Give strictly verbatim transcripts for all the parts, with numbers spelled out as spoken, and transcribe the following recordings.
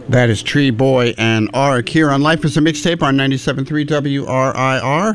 That is Tree Boy and Ark here on Life is a Mixtape on ninety-seven point three W R I R,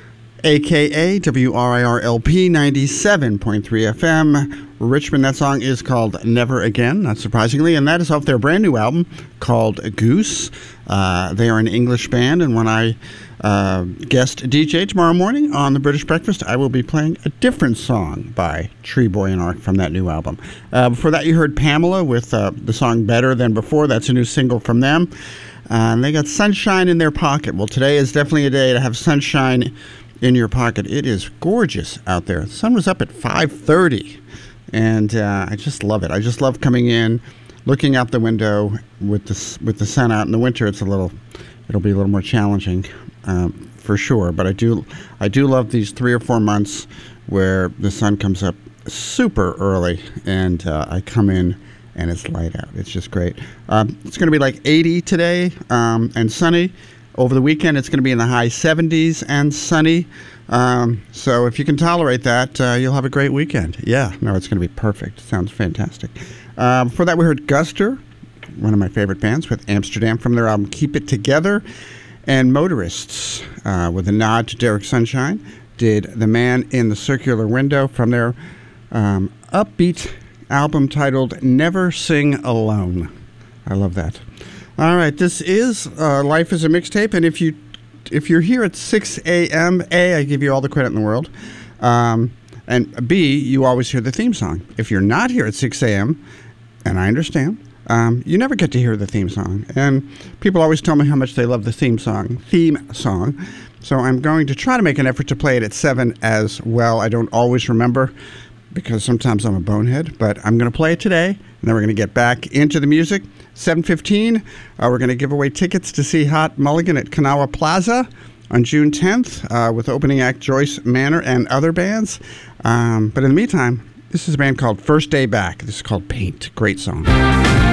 a k a. W R I R L P ninety-seven point three F M. Richmond. That song is called Never Again, not surprisingly, and that is off their brand new album called Goose. Uh, they are an English band, and when I uh, guest D J tomorrow morning on the British Breakfast, I will be playing a different song by Tree Boy and Ark from that new album. Uh, before that, you heard Pamela with uh, the song Better Than Before. That's a new single from them. Uh, and they got sunshine in their pocket. Well, today is definitely a day to have sunshine in your pocket. It is gorgeous out there. The sun was up at five thirty. And uh, I just love it. I just love coming in, looking out the window with the with the sun out. In the winter, it's a little, it'll be a little more challenging, um, for sure. But I do, I do love these three or four months where the sun comes up super early, and uh, I come in and it's light out. It's just great. Um, it's going to be like eighty today, um, and sunny. Over the weekend, it's going to be in the high seventies and sunny. Um, so if you can tolerate that, uh, you'll have a great weekend. Yeah, no, it's going to be perfect. Sounds fantastic. Uh, before that, we heard Guster, one of my favorite bands, with Amsterdam from their album Keep It Together. And Motorists, uh, with a nod to Derek Sunshine, did The Man in the Circular Window from their um, upbeat album titled Never Sing Alone. I love that. All right, this is uh, Life is a Mixtape, and if you if you're here at six a.m., A, I give you all the credit in the world, um, and B, you always hear the theme song. If you're not here at six a.m., and I understand, um, you never get to hear the theme song, and people always tell me how much they love the theme song, theme song, so I'm going to try to make an effort to play it at seven as well. I don't always remember, because sometimes I'm a bonehead, but I'm going to play it today, and then we're going to get back into the music. seven fifteen, uh, we're going to give away tickets to see Hot Mulligan at Kanawha Plaza on June tenth uh, with opening act Joyce Manor and other bands. Um, but in the meantime, this is a band called First Day Back. This is called Paint. Great song.